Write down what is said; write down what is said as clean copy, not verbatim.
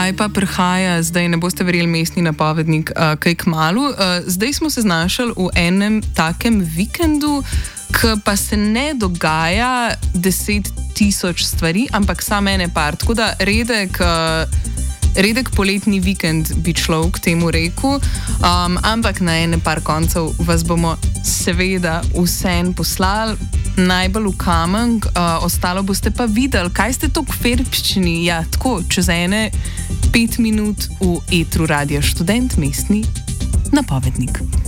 Kaj pa prihaja, zdaj ne boste verjeli, mestni napovednik, kaj kmalu. Zdaj smo se znašli v enem takem vikendu, ki pa se ne dogaja 10.000 stvari, ampak samo ene par. Tako da redek poletni vikend bi človek temu rekel, ampak na ene par koncev vas bomo seveda vsem poslali, najbolj v kamen, ostalo boste pa videli, kaj ste to kferpščini, ja, tako, čez 5 minut v etru Radia Študent, mestni napovednik.